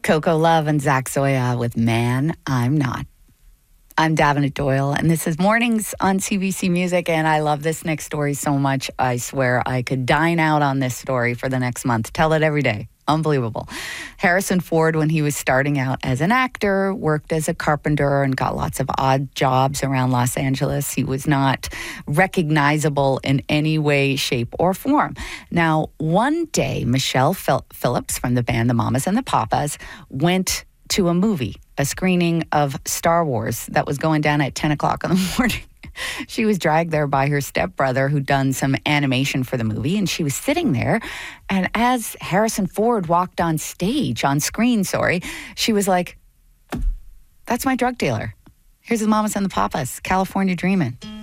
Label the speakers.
Speaker 1: Coco Love and Zach Zoya with Man, I'm Not. I'm Davenant Doyle, and this is Mornings on CBC Music, and I love this next story so much. I swear I could dine out on this story for the next month. Tell it every day. Unbelievable. Harrison Ford, when he was starting out as an actor, worked as a carpenter and got lots of odd jobs around Los Angeles. He was not recognizable in any way, shape, or form. Now, one day, Michelle Phillips from the band The Mamas and the Papas went to a movie, a screening of Star Wars that was going down at 10 o'clock in the morning. She was dragged there by her stepbrother who'd done some animation for the movie, and she was sitting there. And as Harrison Ford walked on screen, she was like, "That's my drug dealer. Here's the Mamas and the Papas, California Dreamin'."